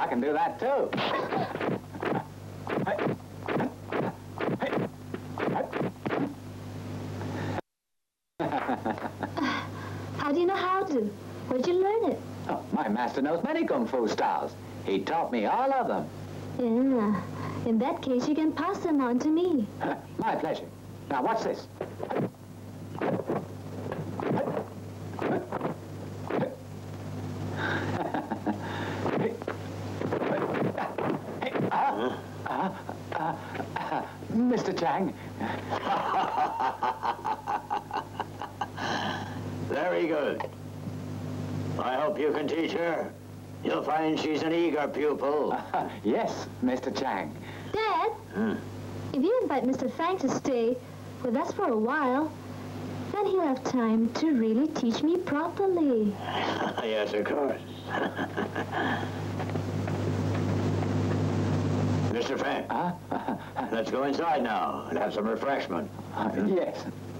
I can do that too. How do you know how to? Where'd you learn it? Oh, my master knows many kung fu styles. He taught me all of them. Yeah. In that case, you can pass them on to me. My pleasure. Now, what's this? Mr. Chang. Very good. I hope you can teach her. You'll find she's an eager pupil. Yes, Mr. Chang. Dad, if you invite Mr. Fang to stay with us for a while, then he'll have time to really teach me properly. Yes, of course. Mr. Fang, let's go inside now and have some refreshment. Yes.